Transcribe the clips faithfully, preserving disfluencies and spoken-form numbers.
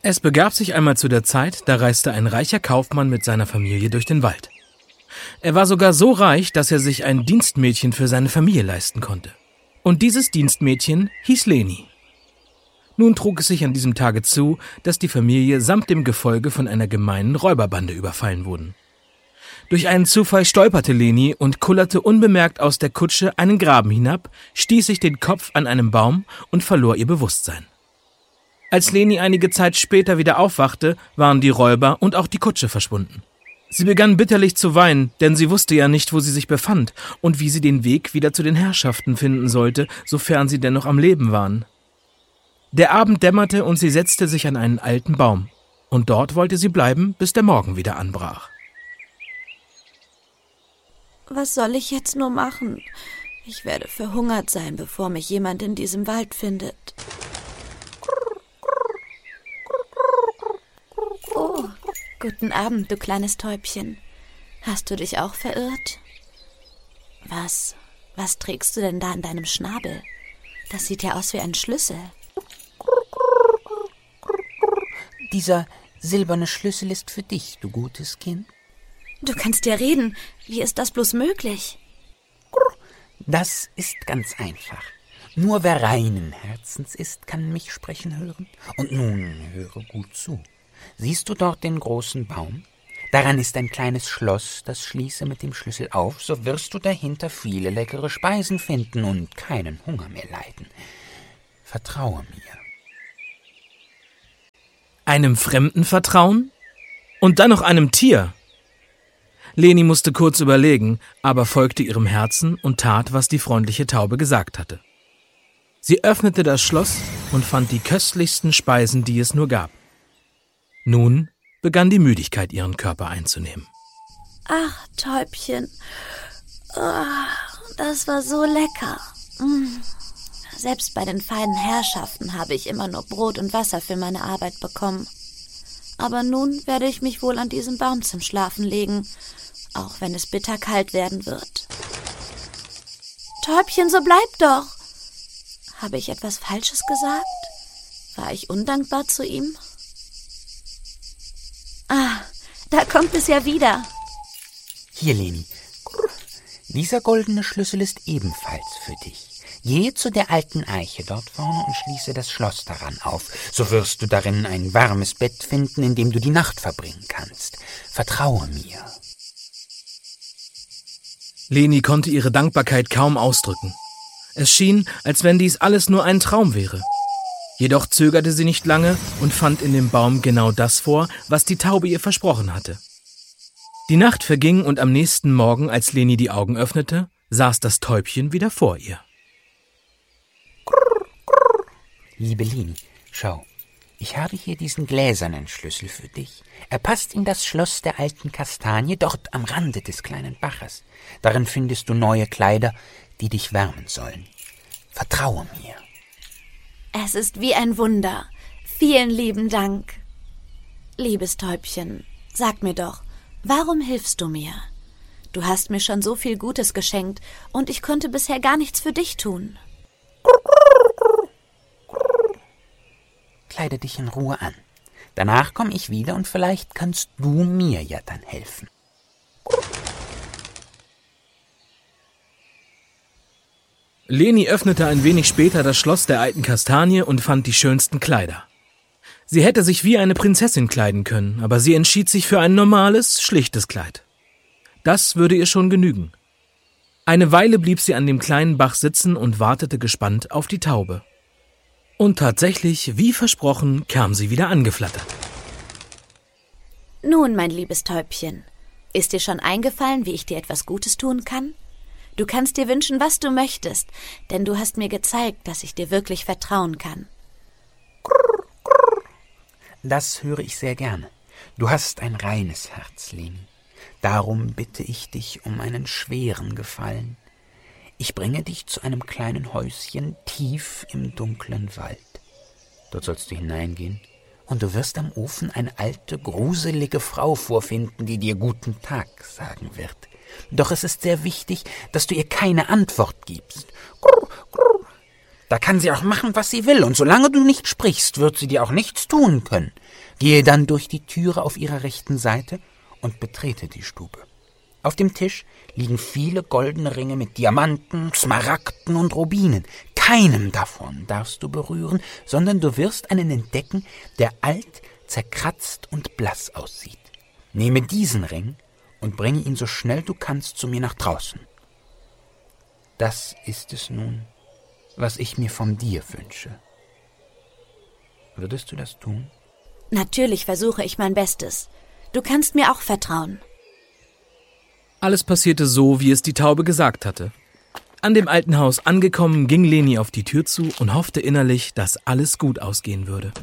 Es begab sich einmal zu der Zeit, da reiste ein reicher Kaufmann mit seiner Familie durch den Wald. Er war sogar so reich, dass er sich ein Dienstmädchen für seine Familie leisten konnte. Und dieses Dienstmädchen hieß Leni. Nun trug es sich an diesem Tage zu, dass die Familie samt dem Gefolge von einer gemeinen Räuberbande überfallen wurden. Durch einen Zufall stolperte Leni und kullerte unbemerkt aus der Kutsche einen Graben hinab, stieß sich den Kopf an einem Baum und verlor ihr Bewusstsein. Als Leni einige Zeit später wieder aufwachte, waren die Räuber und auch die Kutsche verschwunden. Sie begann bitterlich zu weinen, denn sie wusste ja nicht, wo sie sich befand und wie sie den Weg wieder zu den Herrschaften finden sollte, sofern sie denn noch am Leben waren. Der Abend dämmerte und sie setzte sich an einen alten Baum. Und dort wollte sie bleiben, bis der Morgen wieder anbrach. Was soll ich jetzt nur machen? Ich werde verhungert sein, bevor mich jemand in diesem Wald findet. Oh, guten Abend, du kleines Täubchen. Hast du dich auch verirrt? Was, was trägst du denn da an deinem Schnabel? Das sieht ja aus wie ein Schlüssel. Dieser silberne Schlüssel ist für dich, du gutes Kind. Du kannst ja reden. Wie ist das bloß möglich? Das ist ganz einfach. Nur wer reinen Herzens ist, kann mich sprechen hören. Und nun höre gut zu. Siehst du dort den großen Baum? Daran ist ein kleines Schloss, das schließe mit dem Schlüssel auf, so wirst du dahinter viele leckere Speisen finden und keinen Hunger mehr leiden. Vertraue mir. Einem Fremden vertrauen? Und dann noch einem Tier? Leni musste kurz überlegen, aber folgte ihrem Herzen und tat, was die freundliche Taube gesagt hatte. Sie öffnete das Schloss und fand die köstlichsten Speisen, die es nur gab. Nun begann die Müdigkeit, ihren Körper einzunehmen. Ach, Täubchen, oh, das war so lecker. Mm. Selbst bei den feinen Herrschaften habe ich immer nur Brot und Wasser für meine Arbeit bekommen. Aber nun werde ich mich wohl an diesem Baum zum Schlafen legen, auch wenn es bitterkalt werden wird. Täubchen, so bleib doch! Habe ich etwas Falsches gesagt? War ich undankbar zu ihm? Ah, da kommt es ja wieder. Hier, Leni. Dieser goldene Schlüssel ist ebenfalls für dich. Gehe zu der alten Eiche dort vorne und schließe das Schloss daran auf. So wirst du darin ein warmes Bett finden, in dem du die Nacht verbringen kannst. Vertraue mir. Leni konnte ihre Dankbarkeit kaum ausdrücken. Es schien, als wenn dies alles nur ein Traum wäre. Jedoch zögerte sie nicht lange und fand in dem Baum genau das vor, was die Taube ihr versprochen hatte. Die Nacht verging und am nächsten Morgen, als Leni die Augen öffnete, saß das Täubchen wieder vor ihr. Liebe Leni, schau, ich habe hier diesen gläsernen Schlüssel für dich. Er passt in das Schloss der alten Kastanie, dort am Rande des kleinen Baches. Darin findest du neue Kleider, die dich wärmen sollen. Vertraue mir. Es ist wie ein Wunder. Vielen lieben Dank. Liebes Täubchen, sag mir doch, warum hilfst du mir? Du hast mir schon so viel Gutes geschenkt und ich konnte bisher gar nichts für dich tun. Kleide dich in Ruhe an. Danach komme ich wieder und vielleicht kannst du mir ja dann helfen. Leni öffnete ein wenig später das Schloss der alten Kastanie und fand die schönsten Kleider. Sie hätte sich wie eine Prinzessin kleiden können, aber sie entschied sich für ein normales, schlichtes Kleid. Das würde ihr schon genügen. Eine Weile blieb sie an dem kleinen Bach sitzen und wartete gespannt auf die Taube. Und tatsächlich, wie versprochen, kam sie wieder angeflattert. Nun, mein liebes Täubchen, ist dir schon eingefallen, wie ich dir etwas Gutes tun kann? Du kannst dir wünschen, was du möchtest, denn du hast mir gezeigt, dass ich dir wirklich vertrauen kann. Das höre ich sehr gerne. Du hast ein reines Herz, Leni. Darum bitte ich dich um einen schweren Gefallen. Ich bringe dich zu einem kleinen Häuschen tief im dunklen Wald. Dort sollst du hineingehen und du wirst am Ofen eine alte, gruselige Frau vorfinden, die dir guten Tag sagen wird. Doch es ist sehr wichtig, dass du ihr keine Antwort gibst. Da kann sie auch machen, was sie will, und solange du nicht sprichst, wird sie dir auch nichts tun können. Gehe dann durch die Türe auf ihrer rechten Seite und betrete die Stube. Auf dem Tisch liegen viele goldene Ringe mit Diamanten, Smaragden und Rubinen. Keinem davon darfst du berühren, sondern du wirst einen entdecken, der alt, zerkratzt und blass aussieht. Nehme diesen Ring und bringe ihn so schnell du kannst zu mir nach draußen. Das ist es nun, was ich mir von dir wünsche. Würdest du das tun? Natürlich versuche ich mein Bestes. Du kannst mir auch vertrauen. Alles passierte so, wie es die Taube gesagt hatte. An dem alten Haus angekommen, ging Leni auf die Tür zu und hoffte innerlich, dass alles gut ausgehen würde.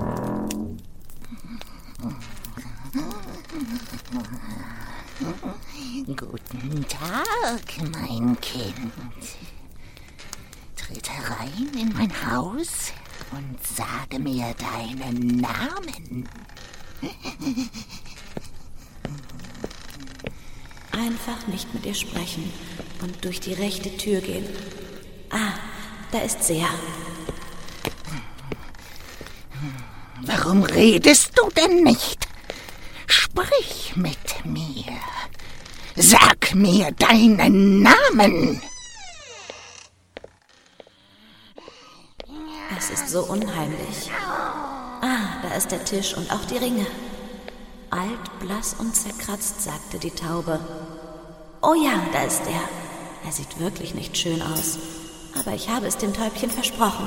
Guten Tag, mein Kind. Tritt herein in mein Haus und sage mir deinen Namen. Einfach nicht mit ihr sprechen und durch die rechte Tür gehen. Ah, da ist sie ja. Warum redest du denn nicht? Sprich mit mir. Sag mir deinen Namen. Es ist so unheimlich. Ah, da ist der Tisch und auch die Ringe. Alt, blass und zerkratzt, sagte die Taube. Oh ja, da ist er. Er sieht wirklich nicht schön aus. Aber ich habe es dem Täubchen versprochen.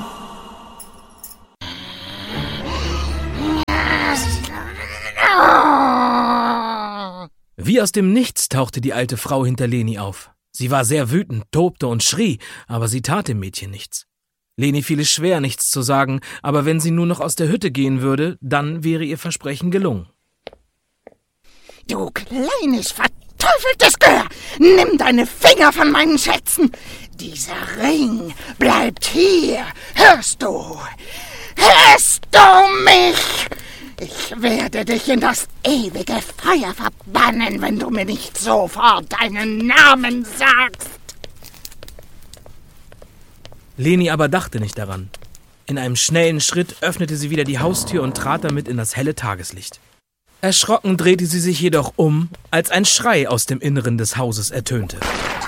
Wie aus dem Nichts tauchte die alte Frau hinter Leni auf. Sie war sehr wütend, tobte und schrie, aber sie tat dem Mädchen nichts. Leni fiel es schwer, nichts zu sagen, aber wenn sie nur noch aus der Hütte gehen würde, dann wäre ihr Versprechen gelungen. Du kleines, verteufeltes Gehör! Nimm deine Finger von meinen Schätzen! Dieser Ring bleibt hier! Hörst du? Hörst du mich? Ich werde dich in das ewige Feuer verbannen, wenn du mir nicht sofort deinen Namen sagst! Leni aber dachte nicht daran. In einem schnellen Schritt öffnete sie wieder die Haustür und trat damit in das helle Tageslicht. Erschrocken drehte sie sich jedoch um, als ein Schrei aus dem Inneren des Hauses ertönte.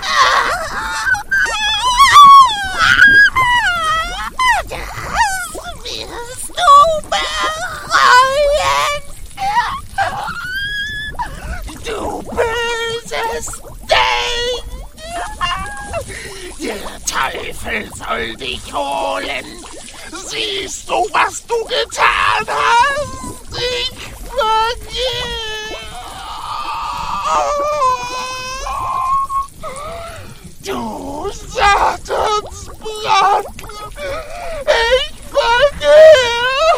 Das wirst du bereuen! Du böses Ding! Der Teufel soll dich holen! Siehst du, was du getan hast? Ich Du Satansbraten! Ich vergehe!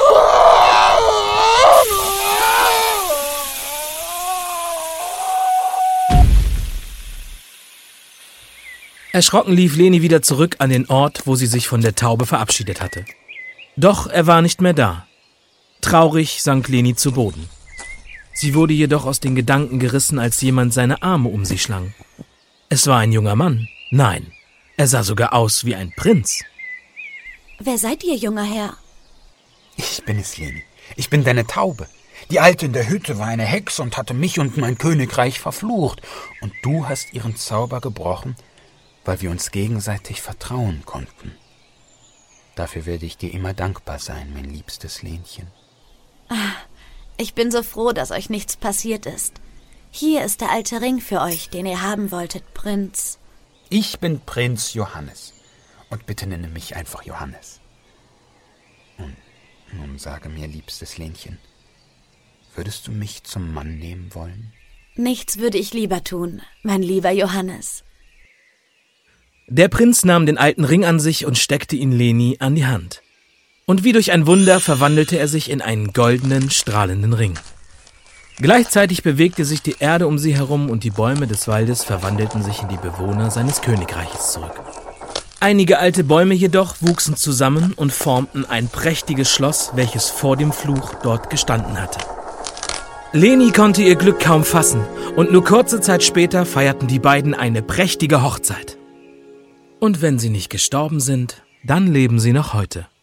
Erschrocken lief Leni wieder zurück an den Ort, wo sie sich von der Taube verabschiedet hatte. Doch er war nicht mehr da. Traurig sank Leni zu Boden. Sie wurde jedoch aus den Gedanken gerissen, als jemand seine Arme um sie schlang. Es war ein junger Mann. Nein, er sah sogar aus wie ein Prinz. Wer seid ihr, junger Herr? Ich bin es, Leni. Ich bin deine Taube. Die Alte in der Hütte war eine Hexe und hatte mich und mein Königreich verflucht. Und du hast ihren Zauber gebrochen, weil wir uns gegenseitig vertrauen konnten. Dafür werde ich dir immer dankbar sein, mein liebstes Lenchen. Ah, ich bin so froh, dass euch nichts passiert ist. Hier ist der alte Ring für euch, den ihr haben wolltet, Prinz. Ich bin Prinz Johannes. Und bitte nenne mich einfach Johannes. Und nun sage mir, liebstes Lenchen, würdest du mich zum Mann nehmen wollen? Nichts würde ich lieber tun, mein lieber Johannes. Der Prinz nahm den alten Ring an sich und steckte ihn Leni an die Hand. Und wie durch ein Wunder verwandelte er sich in einen goldenen, strahlenden Ring. Gleichzeitig bewegte sich die Erde um sie herum und die Bäume des Waldes verwandelten sich in die Bewohner seines Königreiches zurück. Einige alte Bäume jedoch wuchsen zusammen und formten ein prächtiges Schloss, welches vor dem Fluch dort gestanden hatte. Leni konnte ihr Glück kaum fassen und nur kurze Zeit später feierten die beiden eine prächtige Hochzeit. Und wenn sie nicht gestorben sind, Dann leben sie noch heute.